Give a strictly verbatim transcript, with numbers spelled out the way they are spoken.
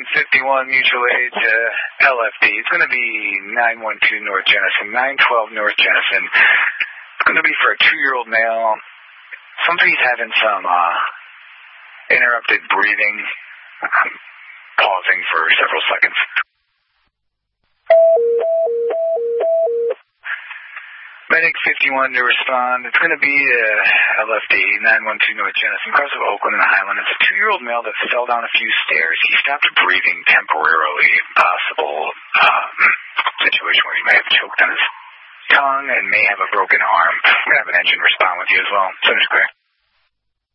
fifty-one mutual aid to L F D. It's going to be nine one two North Jenison, nine twelve North Jenison. It's going to be for a two-year-old male. Somebody's having some uh, interrupted breathing. I'm pausing for several seconds. Medic fifty-one to respond. It's going to be uh, L F D, nine one two North Jenison, across of Oakland and Highland. It's a two-year-old male that fell down a few stairs. He stopped breathing temporarily. Possible um, situation where he may have choked on his tongue and may have a broken arm. We're going to have an engine respond with you as well. So just clear.